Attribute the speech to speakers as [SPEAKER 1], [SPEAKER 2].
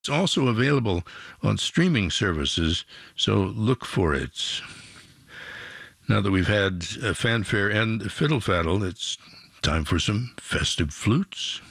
[SPEAKER 1] It's also available on streaming services, so look for it. Now that we've had a fanfare and fiddle faddle, it's time for some festive flutes.